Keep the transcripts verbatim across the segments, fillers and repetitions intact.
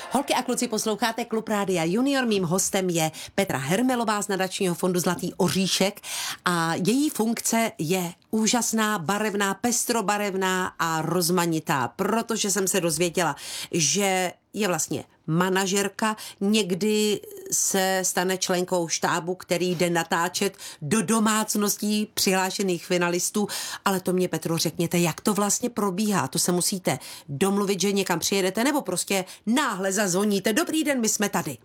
Holky a kluci, posloucháte Klub Rádia Junior. Mým hostem je Petra Hermelová z nadačního fondu Zlatý oříšek a její funkce je úžasná, barevná, pestrobarevná a rozmanitá, protože jsem se dozvěděla, že je vlastně manažerka, někdy se stane členkou štábu, který jde natáčet do domácností přihlášených finalistů, ale to mě, Petro, řekněte, jak to vlastně probíhá. To se musíte domluvit, že někam přijedete, nebo prostě náhle zazvoníte. Dobrý den, my jsme tady.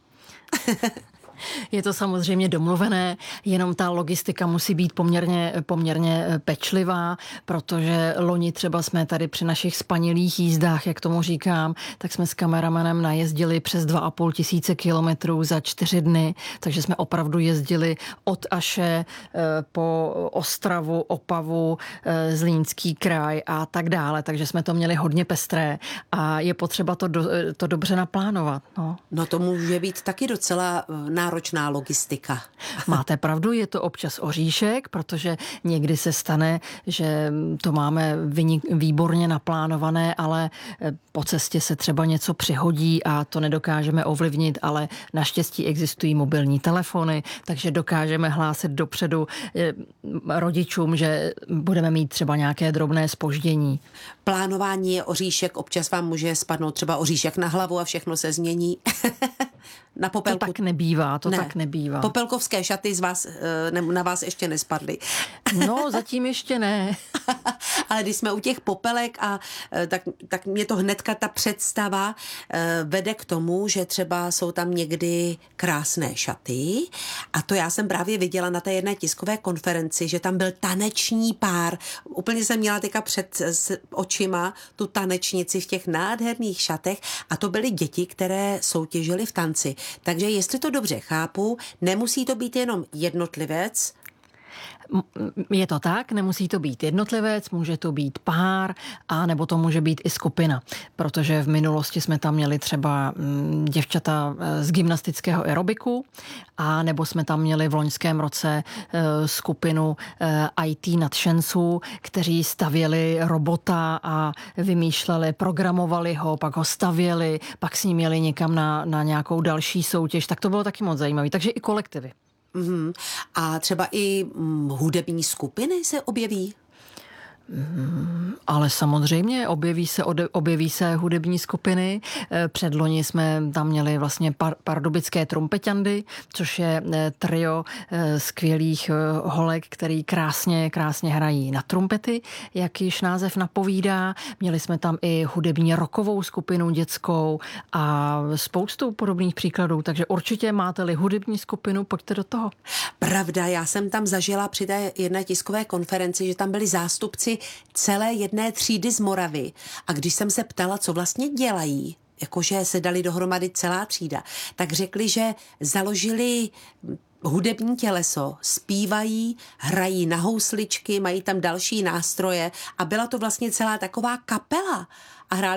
Je to samozřejmě domluvené, jenom ta logistika musí být poměrně, poměrně pečlivá, protože loni třeba jsme tady při našich spanilých jízdách, jak tomu říkám, tak jsme s kameramanem najezdili přes dva a půl tisíce kilometrů za čtyři dny, takže jsme opravdu jezdili od Aše po Ostravu, Opavu, Zlínský kraj a tak dále, takže jsme to měli hodně pestré a je potřeba to, do, to dobře naplánovat. No. no to může být taky docela náročná logistika. Máte pravdu, je to občas oříšek, protože někdy se stane, že to máme výborně naplánované, ale po cestě se třeba něco přihodí a to nedokážeme ovlivnit, ale naštěstí existují mobilní telefony, takže dokážeme hlásit dopředu rodičům, že budeme mít třeba nějaké drobné zpoždění. Plánování je oříšek, občas vám může spadnout třeba oříšek na hlavu a všechno se změní. Na popelku. To tak nebývá, to ne. tak nebývá. Popelkovské šaty z vás, na vás ještě nespadly. No, zatím ještě ne. Ale když jsme u těch popelek, a tak, tak mě to hnedka ta představa vede k tomu, že třeba jsou tam někdy krásné šaty a to já jsem právě viděla na té jedné tiskové konferenci, že tam byl taneční pár. Úplně jsem měla teďka před očima tu tanečnici v těch nádherných šatech a to byly děti, které soutěžily v tanci. Takže jestli to dobře chápu, nemusí to být jenom jednotlivec. Je to tak, nemusí to být jednotlivec, může to být pár, a nebo to může být i skupina, protože v minulosti jsme tam měli třeba děvčata z gymnastického aerobiku, a nebo jsme tam měli v loňském roce skupinu í té nadšenců, kteří stavěli robota a vymýšleli, programovali ho, pak ho stavěli, pak s ním jeli někam na, na nějakou další soutěž, tak to bylo taky moc zajímavé, takže i kolektivy. Mm-hmm. A třeba i mm, hudební skupiny se objeví? Mm, ale samozřejmě objeví se, objeví se hudební skupiny. Předloni jsme tam měli vlastně par, pardubické trumpeťandy, což je trio skvělých holek, který krásně, krásně hrají na trumpety, jak již název napovídá. Měli jsme tam i hudební rockovou skupinu dětskou a spoustu podobných příkladů, takže určitě máte-li hudební skupinu, pojďte do toho. Pravda, já jsem tam zažila při té jedné tiskové konferenci, že tam byli zástupci celé jedné třídy z Moravy a když jsem se ptala, co vlastně dělají, jakože se dali dohromady celá třída, tak řekli, že založili hudební těleso, zpívají, hrají na housličky, mají tam další nástroje a byla to vlastně celá taková kapela a hráli